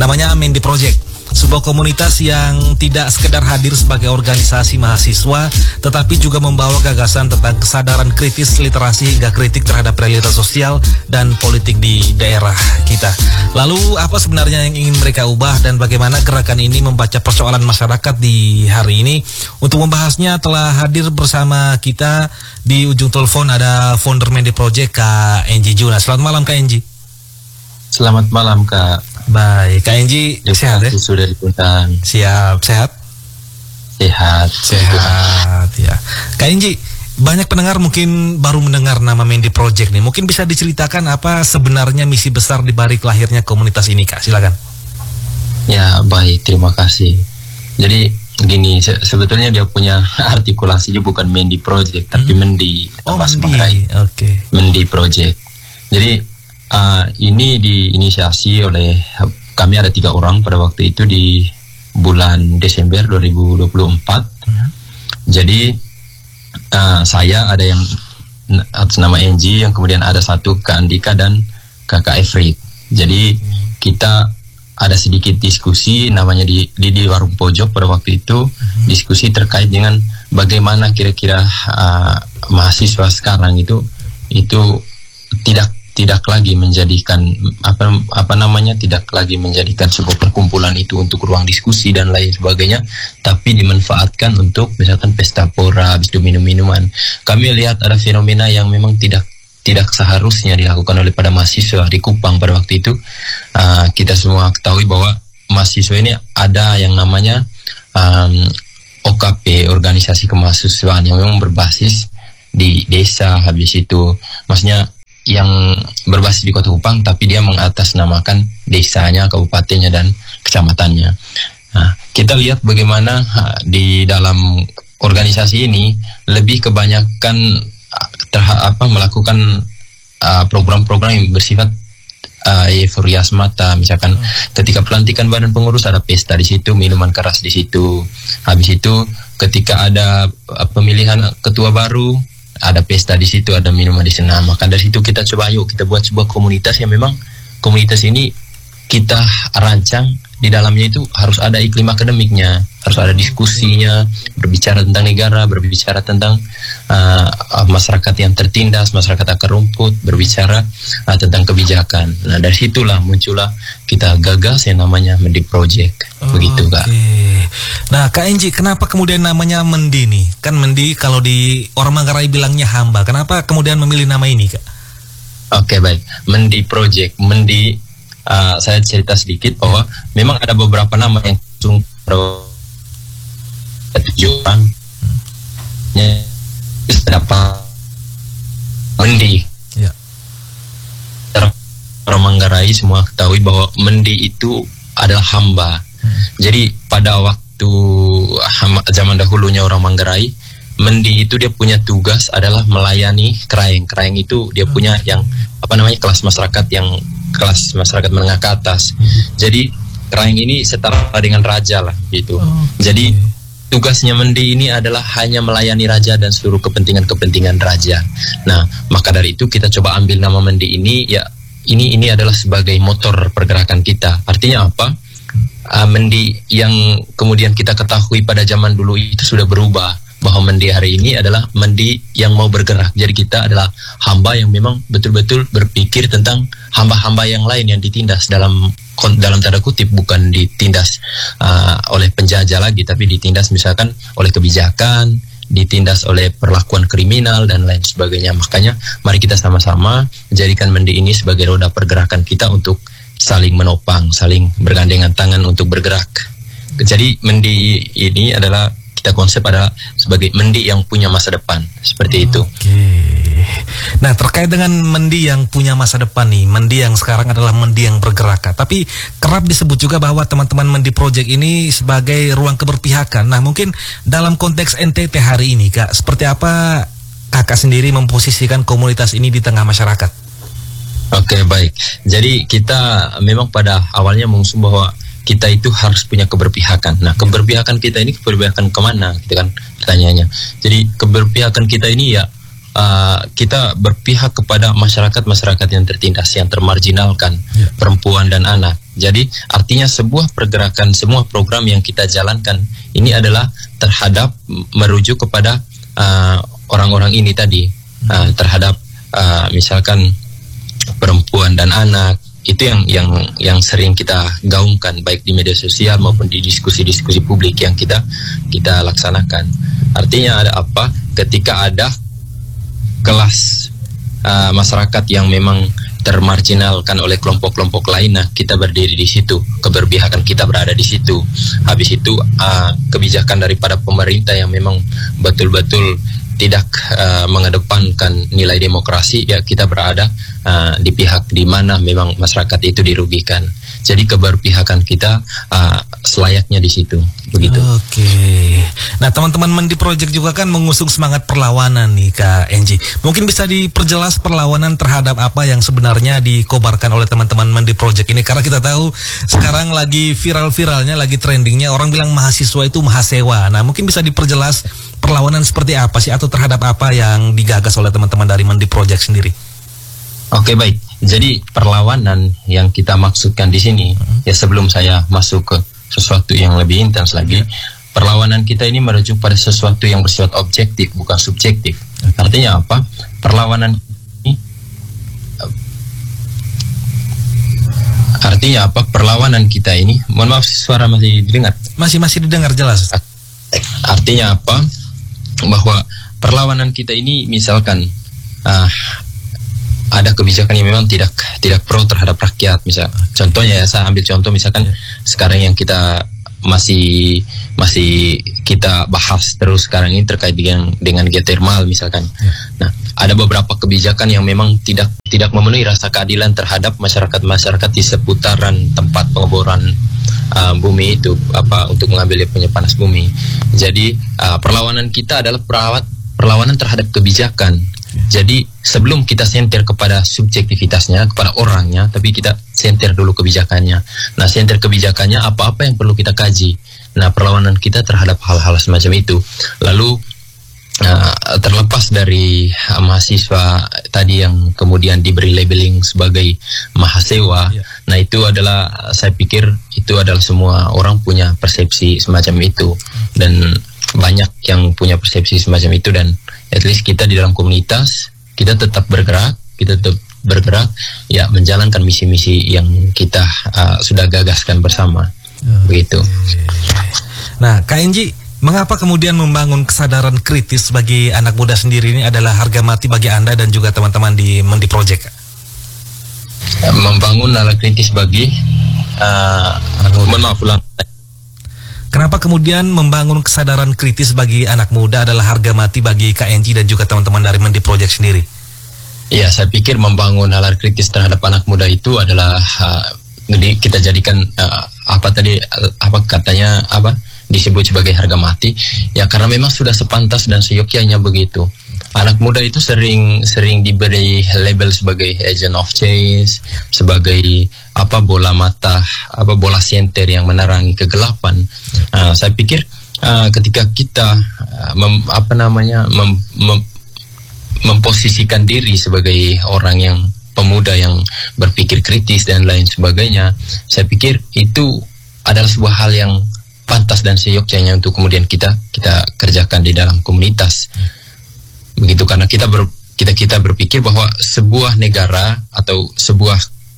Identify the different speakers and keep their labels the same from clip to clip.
Speaker 1: namanya Mendi Project. Sebuah komunitas yang tidak sekedar hadir sebagai organisasi mahasiswa, tetapi juga membawa gagasan tentang kesadaran kritis, literasi hingga kritik terhadap realitas sosial dan politik di daerah kita. Lalu apa sebenarnya yang ingin mereka ubah dan bagaimana gerakan ini membaca persoalan masyarakat di hari ini? Untuk membahasnya telah hadir bersama kita di ujung telepon ada founder Mendi Project, Kak Enji Juna. Selamat malam, Kak Enji.
Speaker 2: Selamat malam, Kak.
Speaker 1: Baik, Kak Enji sehat ya?
Speaker 2: Sudah diundang.
Speaker 1: Siap, sehat? Sehat ya. Kak Enji, banyak pendengar mungkin baru mendengar nama Mendi Project nih. Mungkin bisa diceritakan apa sebenarnya misi besar di balik lahirnya komunitas ini, Kak? Silakan.
Speaker 2: Ya, baik, terima kasih. Jadi gini, sebetulnya dia punya artikulasinya bukan Mendi Project, tapi Mendi.
Speaker 1: Mendi. Oke.
Speaker 2: Mendi Project. Jadi ini diinisiasi oleh kami, ada 3 orang pada waktu itu di bulan Desember 2024. Jadi saya ada yang atas nama Enji, yang kemudian ada satu Kak Andika dan Kakak Efrit. Jadi kita ada sedikit diskusi namanya di warung pojok pada waktu itu, diskusi terkait dengan bagaimana kira-kira mahasiswa sekarang itu tidak lagi menjadikan tidak lagi menjadikan sebuah perkumpulan itu untuk ruang diskusi dan lain sebagainya, tapi dimanfaatkan untuk misalkan pesta pora, habis itu minum-minuman. Kami lihat ada fenomena yang memang tidak seharusnya dilakukan oleh pada mahasiswa di Kupang pada waktu itu. Kita semua ketahui bahwa mahasiswa ini ada yang namanya OKP, organisasi kemahasiswaan, yang memang berbasis di desa, habis itu maksudnya yang berbasis di Kota Kupang, tapi dia mengatasnamakan desanya, kabupatennya, dan kecamatannya. Nah, kita lihat bagaimana di dalam organisasi ini lebih kebanyakan melakukan program-program yang bersifat euforia semata. Misalkan ketika pelantikan badan pengurus ada pesta di situ, minuman keras di situ. Habis itu ketika ada pemilihan ketua baru, ada pesta di situ, ada minuman di sana. Maka dari situ kita coba, yuk kita buat sebuah komunitas yang memang komunitas ini kita rancang di dalamnya itu harus ada iklim akademiknya, harus ada diskusinya, berbicara tentang negara, berbicara tentang masyarakat yang tertindas, masyarakat akar rumput, berbicara tentang kebijakan. Nah, dari situlah muncullah kita gagas yang namanya Mendi Project. Begitu, Kak.
Speaker 1: Nah, Kak Enji, kenapa kemudian namanya Mendi nih? Kan Mendi kalau di orang Manggarai bilangnya hamba. Kenapa kemudian memilih nama ini, Kak?
Speaker 2: Oke, baik. Mendi Project. Mendi, saya cerita sedikit bahwa memang ada beberapa nama yang tujuan dapat Mendi. Ya. Orang Manggarai semua ketahui bahwa Mendi itu adalah hamba. Jadi pada waktu zaman dahulunya orang Manggarai, Mendi itu dia punya tugas adalah melayani Kraeng. Kraeng itu dia punya yang kelas masyarakat menengah ke atas. Jadi Kraeng ini setara dengan raja lah gitu. Jadi tugasnya Mendi ini adalah hanya melayani raja dan seluruh kepentingan raja. Nah, maka dari itu kita coba ambil nama Mendi ini, ya ini adalah sebagai motor pergerakan kita. Artinya apa? Mendi yang kemudian kita ketahui pada zaman dulu itu sudah berubah, bahwa Mendi hari ini adalah Mendi yang mau bergerak. Jadi kita adalah hamba yang memang betul-betul berpikir tentang hamba-hamba yang lain yang ditindas dalam tanda kutip, bukan ditindas oleh penjajah lagi, tapi ditindas misalkan oleh kebijakan, ditindas oleh perlakuan kriminal dan lain sebagainya. Makanya mari kita sama-sama jadikan Mendi ini sebagai roda pergerakan kita untuk saling menopang, saling bergandengan tangan untuk bergerak. Jadi Mendi ini adalah kita konsep adalah sebagai Mendi yang punya masa depan, seperti itu.
Speaker 1: Nah, terkait dengan Mendi yang punya masa depan nih, Mendi yang sekarang adalah Mendi yang bergerak. Tapi kerap disebut juga bahwa teman-teman Mendi Project ini sebagai ruang keberpihakan. Nah, mungkin dalam konteks NTT hari ini, Kak, seperti apa Kakak sendiri memposisikan komunitas ini di tengah masyarakat?
Speaker 2: Oke, baik. Jadi kita memang pada awalnya mengusung bahwa kita itu harus punya keberpihakan. Nah, keberpihakan kita ini keberpihakan kemana? Gitu kan pertanyaannya. Jadi keberpihakan kita ini ya kita berpihak kepada masyarakat yang tertindas, yang termarginalkan, perempuan dan anak. Jadi artinya sebuah pergerakan, semua program yang kita jalankan ini adalah terhadap merujuk kepada orang-orang ini tadi, terhadap misalkan perempuan dan anak. Itu yang sering kita gaungkan baik di media sosial maupun di diskusi-diskusi publik yang kita laksanakan. Artinya ada apa? Ketika ada kelas masyarakat yang memang termarginalkan oleh kelompok-kelompok lain, nah kita berdiri di situ, keberpihakan kita berada di situ. Habis itu kebijakan daripada pemerintah yang memang betul-betul tidak mengedepankan nilai demokrasi, ya kita berada di pihak di mana memang masyarakat itu dirugikan. Jadi keberpihakan kita selayaknya di situ, begitu.
Speaker 1: Oke. Nah, teman-teman Mendi Project juga kan mengusung semangat perlawanan nih, Kak Enji. Mungkin bisa diperjelas perlawanan terhadap apa yang sebenarnya dikobarkan oleh teman-teman Mendi Project ini, karena kita tahu sekarang lagi viral-viralnya, lagi trendingnya orang bilang mahasiswa itu mahasewa. Nah, mungkin bisa diperjelas perlawanan seperti apa sih, atau terhadap apa yang digagas oleh teman-teman dari Mendi Project sendiri?
Speaker 2: Oke, baik. Jadi perlawanan yang kita maksudkan di sini, ya sebelum saya masuk ke sesuatu yang lebih intens lagi, perlawanan kita ini merujuk pada sesuatu yang bersifat objektif, bukan subjektif. Artinya apa? Perlawanan ini artinya apa? Perlawanan kita ini, mohon maaf suara masih didengar?
Speaker 1: Masih didengar jelas.
Speaker 2: Artinya apa? Bahwa perlawanan kita ini misalkan ada kebijakan yang memang tidak pro terhadap rakyat, misal. Contohnya ya, saya ambil contoh misalkan sekarang yang kita masih kita bahas terus sekarang ini terkait dengan geothermal misalkan. Nah, ada beberapa kebijakan yang memang tidak memenuhi rasa keadilan terhadap masyarakat di seputaran tempat pengeboran bumi itu, untuk mengambil punya panas bumi. Jadi perlawanan kita adalah perlawanan terhadap kebijakan. Jadi sebelum kita senter kepada subjektivitasnya, kepada orangnya, tapi kita senter dulu kebijakannya. Nah, senter kebijakannya apa-apa yang perlu kita kaji. Nah, perlawanan kita terhadap hal-hal semacam itu. Lalu terlepas dari mahasiswa tadi yang kemudian diberi labeling sebagai mahasiswa, nah itu adalah, saya pikir itu adalah semua orang punya persepsi semacam itu, dan banyak yang punya persepsi semacam itu, dan at least kita di dalam komunitas kita tetap bergerak ya, menjalankan misi-misi yang kita sudah gagaskan bersama. Begitu.
Speaker 1: Nah, Kak Enji, mengapa kemudian membangun kesadaran kritis bagi anak muda sendiri ini adalah harga mati bagi Anda dan juga teman-teman di Mendi Project?
Speaker 2: Membangun nalar kritis bagi
Speaker 1: Kenapa kemudian membangun kesadaran kritis bagi anak muda adalah harga mati bagi Kak Enji dan juga teman-teman dari Mendi Project sendiri?
Speaker 2: Ya, saya pikir membangun nalar kritis terhadap anak muda itu adalah kita jadikan disebut sebagai harga mati, ya karena memang sudah sepantas dan seyogyanya begitu. Anak muda itu sering diberi label sebagai agent of change, sebagai bola mata, bola senter yang menerangi kegelapan. Saya pikir ketika kita memposisikan diri sebagai orang yang pemuda yang berpikir kritis dan lain sebagainya, saya pikir itu adalah sebuah hal yang pantas dan seyogyanya untuk kemudian kita kerjakan di dalam komunitas. Begitu, karena kita berpikir bahwa sebuah negara atau sebuah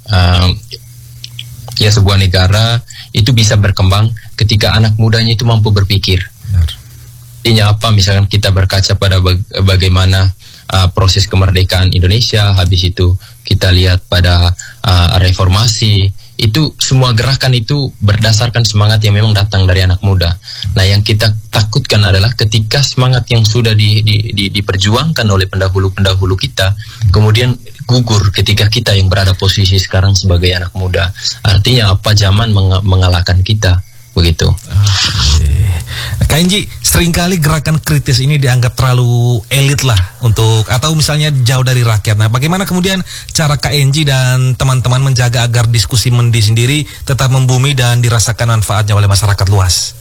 Speaker 2: negara itu bisa berkembang ketika anak mudanya itu mampu berpikir. Artinya apa? Misalkan kita berkaca pada bagaimana proses kemerdekaan Indonesia, habis itu kita lihat pada reformasi, itu semua gerakan itu berdasarkan semangat yang memang datang dari anak muda. Nah, yang kita takutkan adalah ketika semangat yang sudah diperjuangkan oleh pendahulu-pendahulu kita kemudian gugur ketika kita yang berada posisi sekarang sebagai anak muda. Artinya apa? Zaman mengalahkan kita, begitu.
Speaker 1: Kak Enji, seringkali gerakan kritis ini dianggap terlalu elit lah atau misalnya jauh dari rakyat. Nah, bagaimana kemudian cara Kak Enji dan teman-teman menjaga agar diskusi Mendi sendiri tetap membumi dan dirasakan manfaatnya oleh masyarakat luas?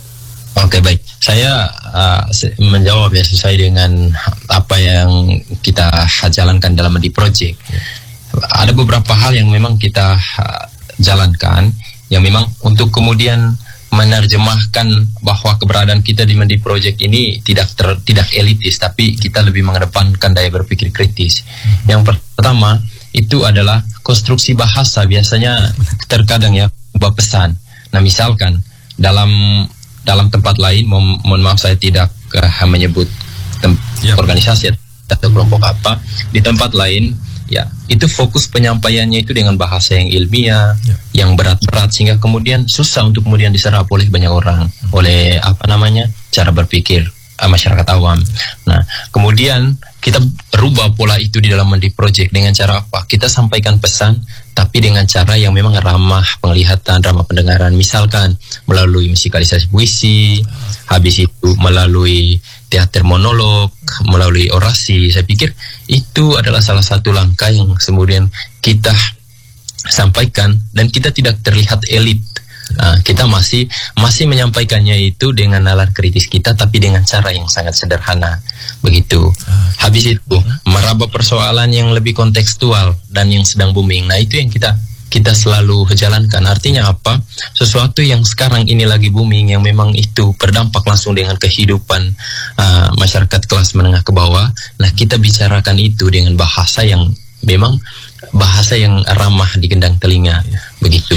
Speaker 2: Oke, baik. Saya menjawab ya sesuai dengan apa yang kita jalankan dalam Mendi Project. Ada beberapa hal yang memang kita jalankan yang memang untuk kemudian menerjemahkan bahwa keberadaan kita di Mendi Project ini tidak elitis, tapi kita lebih mengedepankan daya berpikir kritis. Yang pertama itu adalah konstruksi bahasa, biasanya terkadang ya ubah pesan. Nah, misalkan dalam tempat lain, mohon maaf saya tidak menyebut organisasi atau kelompok apa, di tempat lain ya itu fokus penyampaiannya itu dengan bahasa yang ilmiah, yang berat-berat, sehingga kemudian susah untuk kemudian diserap oleh banyak orang, oleh cara berpikir masyarakat awam. Nah, kemudian kita rubah pola itu di dalam Mendi Project dengan cara apa? Kita sampaikan pesan tapi dengan cara yang memang ramah penglihatan, ramah pendengaran, misalkan melalui musikalisasi puisi, habis itu melalui teater monolog, melalui orasi. Saya pikir itu adalah salah satu langkah yang kemudian kita sampaikan dan kita tidak terlihat elit. Nah, kita masih menyampaikannya itu dengan nalar kritis kita, tapi dengan cara yang sangat sederhana, begitu. Habis itu meraba persoalan yang lebih kontekstual dan yang sedang booming. Nah, itu yang kita selalu jalankan. Artinya apa? Sesuatu yang sekarang ini lagi booming, yang memang itu berdampak langsung dengan kehidupan masyarakat kelas menengah ke bawah. Nah, kita bicarakan itu dengan bahasa yang memang bahasa yang ramah di gendang telinga, begitu.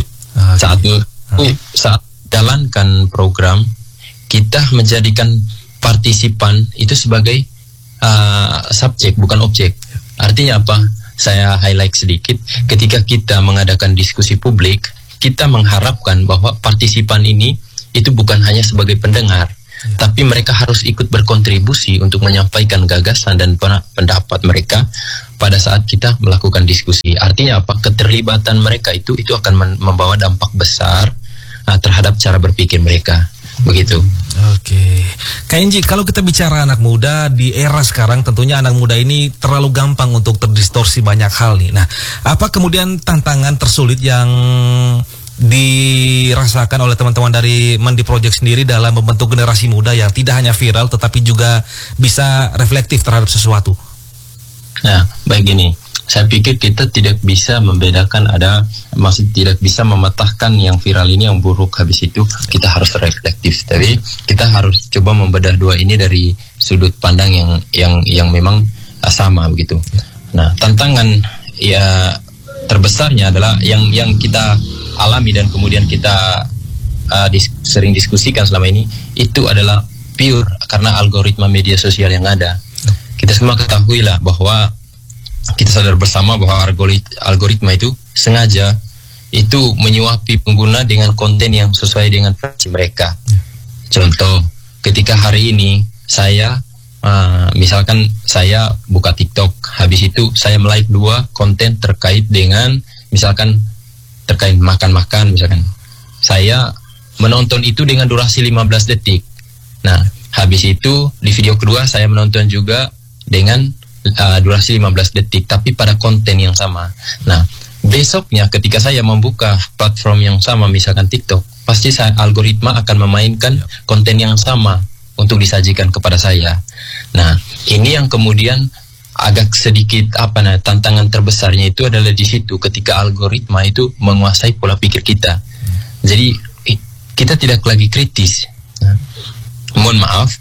Speaker 2: Saat jalankan program, kita menjadikan partisipan itu sebagai subjek, bukan objek. Artinya apa? Saya highlight sedikit. Ketika kita mengadakan diskusi publik, kita mengharapkan bahwa partisipan ini itu bukan hanya sebagai pendengar, tapi mereka harus ikut berkontribusi untuk menyampaikan gagasan dan pendapat mereka pada saat kita melakukan diskusi. Artinya apa? Keterlibatan mereka itu akan membawa dampak besar terhadap cara berpikir mereka, begitu.
Speaker 1: Oke, Kak Enji, kalau kita bicara anak muda di era sekarang, tentunya anak muda ini terlalu gampang untuk terdistorsi banyak hal nih. Nah, apa kemudian tantangan tersulit yang dirasakan oleh teman-teman dari Mendi Project sendiri dalam membentuk generasi muda yang tidak hanya viral tetapi juga bisa reflektif terhadap sesuatu?
Speaker 2: Nah, baik gini. Saya pikir kita tidak bisa membedakan, tidak bisa mematahkan yang viral ini yang buruk, habis itu kita harus reflektif. Tapi kita harus coba membedah dua ini dari sudut pandang yang memang sama, begitu. Nah, tantangan ya terbesarnya adalah yang kita alami dan kemudian kita sering diskusikan selama ini, itu adalah pure karena algoritma media sosial yang ada. Kita semua ketahuilah bahwa kita sadar bersama bahwa algoritma itu sengaja itu menyuapi pengguna dengan konten yang sesuai dengan versi mereka. Contoh, ketika hari ini saya misalkan saya buka TikTok, habis itu saya like 2 konten terkait dengan misalkan terkait makan-makan, misalkan saya menonton itu dengan durasi 15 detik. Nah, habis itu di video kedua saya menonton juga dengan durasi 15 detik, tapi pada konten yang sama. Nah, besoknya ketika saya membuka platform yang sama, misalkan TikTok, pasti algoritma akan memainkan konten yang sama untuk disajikan kepada saya. Nah, ini yang kemudian agak sedikit tantangan terbesarnya itu adalah di situ, ketika algoritma itu menguasai pola pikir kita. Jadi kita tidak lagi kritis. Nah, mohon maaf,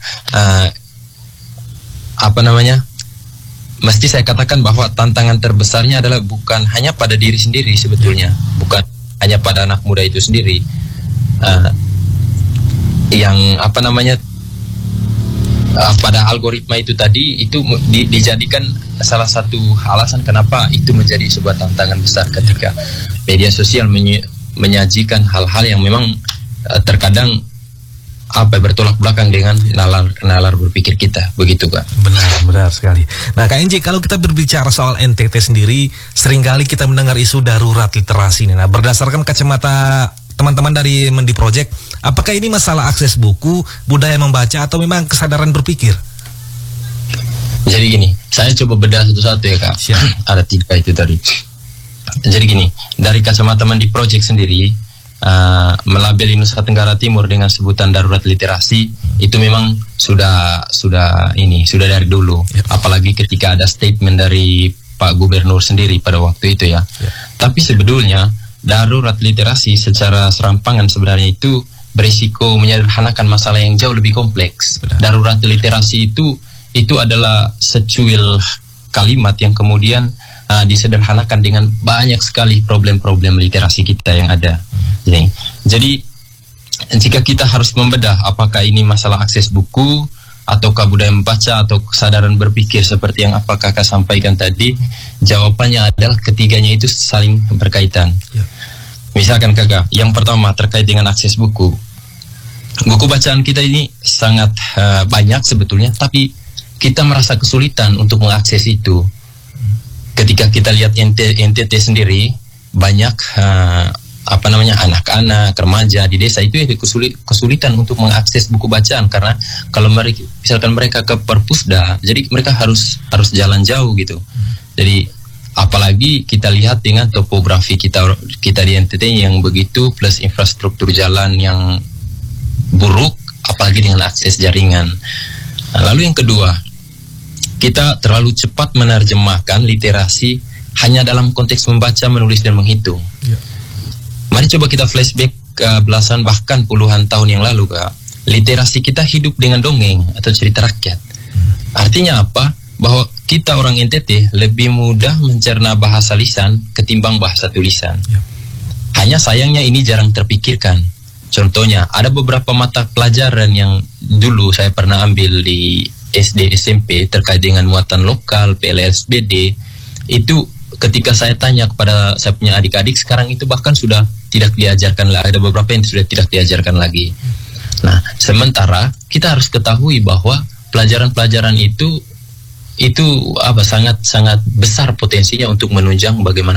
Speaker 2: mesti saya katakan bahwa tantangan terbesarnya adalah bukan hanya pada diri sendiri sebetulnya, bukan hanya pada anak muda itu sendiri, pada algoritma itu tadi itu dijadikan salah satu alasan kenapa itu menjadi sebuah tantangan besar ketika media sosial menyajikan hal-hal yang memang terkadang bertolak belakang dengan nalar berpikir kita, begitu Kak.
Speaker 1: Benar sekali. Nah, Kak Enji, kalau kita berbicara soal NTT sendiri, seringkali kita mendengar isu darurat literasi nih. Nah, berdasarkan kacamata teman-teman dari Mendi Project, apakah ini masalah akses buku, budaya membaca, atau memang kesadaran berpikir?
Speaker 2: Jadi gini, saya coba bedah satu-satu ya Kak. Ada 3 itu tadi. Jadi gini, dari kacamata Mendi Project sendiri, melabeli Nusa Tenggara Timur dengan sebutan darurat literasi itu memang sudah dari dulu. Apalagi ketika ada statement dari Pak Gubernur sendiri pada waktu itu ya. Tapi sebetulnya darurat literasi secara serampangan sebenarnya itu berisiko menyederhanakan masalah yang jauh lebih kompleks. Darurat literasi itu adalah secuil kalimat yang kemudian disederhanakan dengan banyak sekali problem-problem literasi kita yang ada. Jadi jika kita harus membedah apakah ini masalah akses buku ataukah budaya membaca atau kesadaran berpikir seperti yang apa kakak sampaikan tadi, jawabannya adalah ketiganya itu saling berkaitan. Misalkan kakak, yang pertama terkait dengan akses buku. Buku bacaan kita ini sangat banyak sebetulnya, tapi kita merasa kesulitan untuk mengakses itu. Ketika kita lihat NTT sendiri, banyak anak-anak, remaja di desa itu kesulitan untuk mengakses buku bacaan, karena kalau misalkan mereka ke Perpusda, jadi mereka harus jalan jauh gitu. Jadi apalagi kita lihat dengan topografi kita di NTT yang begitu, plus infrastruktur jalan yang buruk, apalagi dengan akses jaringan. Lalu yang kedua, kita terlalu cepat menerjemahkan literasi hanya dalam konteks membaca, menulis, dan menghitung. Mari coba kita flashback ke belasan bahkan puluhan tahun yang lalu, Kak. Literasi kita hidup dengan dongeng atau cerita rakyat. Artinya apa? Bahwa kita orang NTT lebih mudah mencerna bahasa lisan ketimbang bahasa tulisan. Hanya sayangnya ini jarang terpikirkan. Contohnya, ada beberapa mata pelajaran yang dulu saya pernah ambil di SD, SMP terkait dengan muatan lokal, PLSBD, itu ketika saya tanya kepada saya punya adik-adik, sekarang itu bahkan sudah tidak diajarkan lagi. Ada beberapa yang sudah tidak diajarkan lagi. Nah, sementara kita harus ketahui bahwa pelajaran-pelajaran itu sangat besar potensinya untuk menunjang bagaimana